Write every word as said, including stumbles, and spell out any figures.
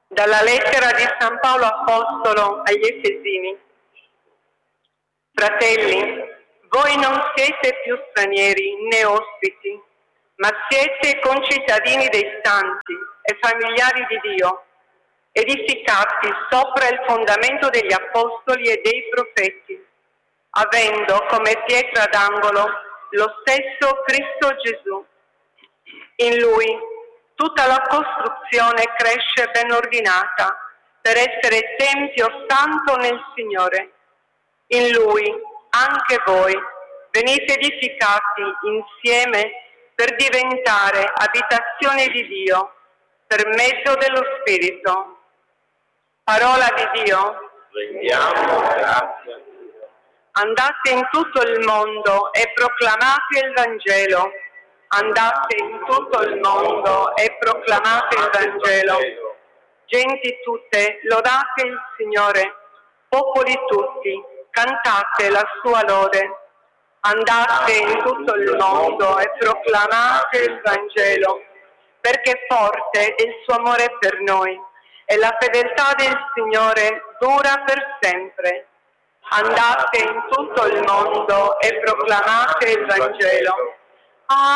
Dalla lettera di San Paolo Apostolo agli Efesini. Fratelli, voi non siete più stranieri né ospiti, ma siete concittadini dei santi e familiari di Dio, edificati sopra il fondamento degli apostoli e dei profeti, avendo come pietra d'angolo lo stesso Cristo Gesù. In Lui tutta la costruzione cresce ben ordinata per essere tempio santo nel Signore. In Lui anche voi venite edificati insieme per diventare abitazione di Dio per mezzo dello Spirito. Parola di Dio. Rendiamo grazie. Andate in tutto il mondo e proclamate il Vangelo. Andate in tutto il mondo e proclamate il Vangelo. Genti tutte, lodate il Signore. Popoli tutti, cantate la sua lode. Andate in tutto il mondo e proclamate il Vangelo, perché forte è il suo amore per noi e la fedeltà del Signore dura per sempre. Andate in tutto il mondo e proclamate il Vangelo.